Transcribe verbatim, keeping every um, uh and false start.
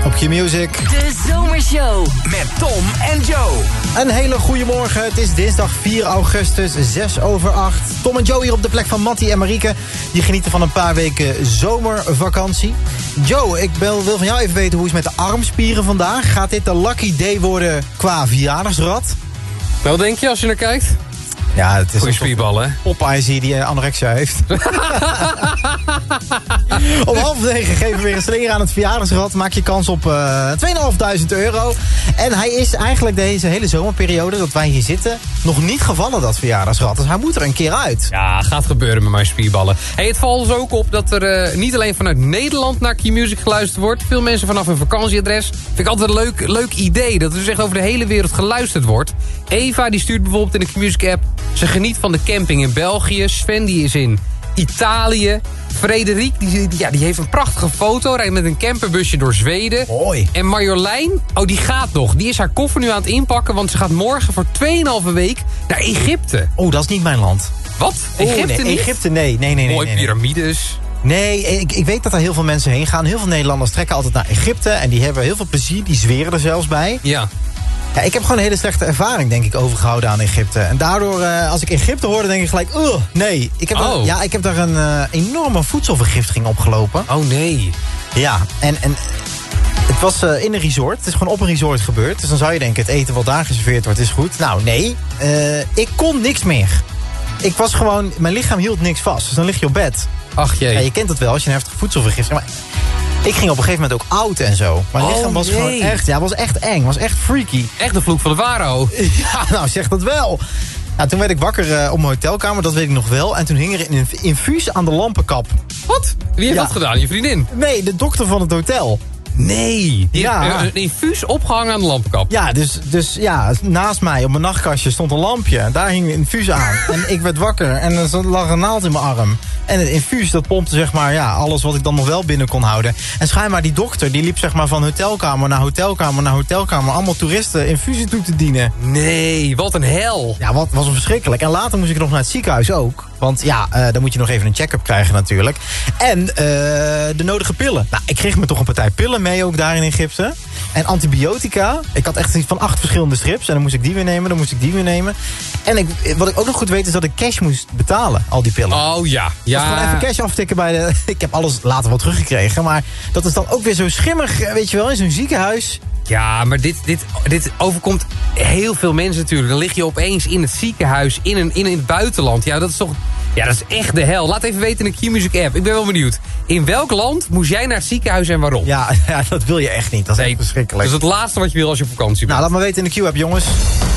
op Q-Music. De Zomershow met Tom en Joe. Een hele goede morgen. Het is dinsdag vier augustus, zes over acht. Tom en Joe hier op de plek van Mattie en Marieke. Die genieten van een paar weken zomervakantie. Joe, ik wil van jou even weten hoe is het met de armspieren vandaag. Gaat dit de lucky day worden qua verjaardagsrad? Wel denk je als je naar kijkt? Ja, het is goeie spierballen, hè? Popeye zie die anorexia heeft. Om half negen geven we weer een slinger aan het verjaardagsrad. Maak je kans op uh, tweeënhalfduizend euro. En hij is eigenlijk deze hele zomerperiode dat wij hier zitten nog niet gevallen, dat verjaardagsrad. Dus hij moet er een keer uit. Ja, gaat gebeuren met mijn spierballen. Hey, het valt ons ook op dat er uh, niet alleen vanuit Nederland naar Q-Music geluisterd wordt. Veel mensen vanaf een vakantieadres. Vind ik altijd een leuk, leuk idee. Dat er dus echt over de hele wereld geluisterd wordt. Eva die stuurt bijvoorbeeld in de Q-Music app. Ze geniet van de camping in België. Sven die is in Italië. Frederik die, ja, die heeft een prachtige foto. Rijdt met een camperbusje door Zweden. Mooi. En Marjolein, oh die gaat nog. Die is haar koffer nu aan het inpakken. Want ze gaat morgen voor tweeënhalve week naar Egypte. Oh, dat is niet mijn land. Wat? Egypte oh, nee, niet? Egypte, nee. nee, nee, nee Mooi nee, nee. piramides. Nee, ik, ik weet dat er heel veel mensen heen gaan. Heel veel Nederlanders trekken altijd naar Egypte. En die hebben heel veel plezier. Die zweren er zelfs bij. Ja. Ja, ik heb gewoon een hele slechte ervaring, denk ik, overgehouden aan Egypte. En daardoor, uh, als ik Egypte hoorde, denk ik gelijk, uh, nee. Ik heb, oh. er, ja, ik heb daar een uh, enorme voedselvergiftiging opgelopen. Oh, nee. Ja, en, en het was uh, in een resort. Het is gewoon op een resort gebeurd. Dus dan zou je denken, het eten wat daar geserveerd wordt is goed. Nou, nee. Uh, ik kon niks meer. Ik was gewoon, mijn lichaam hield niks vast. Dus dan lig je op bed. Ach jee. Ja, je kent het wel, als je een heftige voedselvergiftiging... Maar ik ging op een gegeven moment ook oud en zo. Mijn oh, lichaam was nee. gewoon echt, ja, was echt eng. Was echt freaky. Echt de vloek van de Faro. Ja, nou zeg dat wel. Nou, toen werd ik wakker uh, op mijn hotelkamer, dat weet ik nog wel. En toen hing er een infuus aan de lampenkap. Wat? Wie heeft Ja. dat gedaan? Je vriendin? Nee, de dokter van het hotel. Nee. Die Ja. heeft een infuus opgehangen aan de lampenkap. Ja, dus, dus ja, naast mij op mijn nachtkastje stond een lampje. En daar hing een infuus aan. En ik werd wakker en er lag een naald in mijn arm. En het infuus, dat pompte zeg maar, ja, alles wat ik dan nog wel binnen kon houden. En schijnbaar die dokter, die liep zeg maar van hotelkamer naar hotelkamer naar hotelkamer. Allemaal toeristen infusie toe te dienen. Nee, wat een hel. Ja, wat was verschrikkelijk. En later moest ik nog naar het ziekenhuis ook. Want ja, uh, dan moet je nog even een check-up krijgen natuurlijk. En uh, de nodige pillen. Nou, ik kreeg me toch een partij pillen mee ook daar in Egypte. En antibiotica. Ik had echt iets van acht verschillende strips. En dan moest ik die weer nemen, dan moest ik die weer nemen. En ik, wat ik ook nog goed weet is dat ik cash moest betalen, al die pillen. Oh ja. Ja. Dus gewoon even cash aftikken bij de... Ik heb alles later wel teruggekregen. Maar dat is dan ook weer zo schimmig, weet je wel, in zo'n ziekenhuis. Ja, maar dit, dit, dit overkomt heel veel mensen natuurlijk. Dan lig je opeens in het ziekenhuis, in, een, in het buitenland. Ja, dat is toch... Ja, dat is echt de hel. Laat even weten in de Q-Music app. Ik ben wel benieuwd. In welk land moest jij naar het ziekenhuis en waarom? Ja, ja dat wil je echt niet. Dat is Nee, echt verschrikkelijk. Dat is het laatste wat je wil als je op vakantie bent. Nou, laat maar weten in de Q-app, jongens.